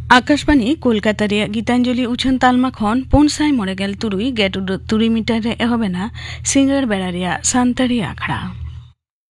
आकाशवाणी कोलकाता रे गीतांजलि उछन तालमा खन 593 gate 3 metre रे एहबेना सिंगर बेड़ा रे सानतारी आखड़ा।